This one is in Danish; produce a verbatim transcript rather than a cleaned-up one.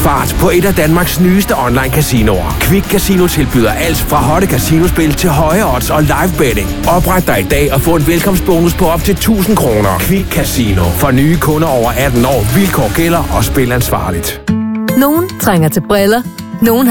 fart på et af Danmarks nyeste online casinoer. Quick Casino tilbyder alt fra hotte casinospil til høje odds og live betting. Opret dig i dag og få en velkomstbonus på op til tusind kroner. Quick Casino. For nye kunder over atten år. Vilkår gælder og spil ansvarligt. Nogen trænger til briller. Nogen